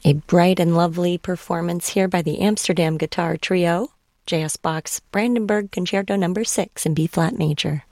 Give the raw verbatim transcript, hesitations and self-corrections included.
A bright and lovely performance here by the Amsterdam Guitar Trio, J S. Bach's Brandenburg Concerto number six in B-flat major.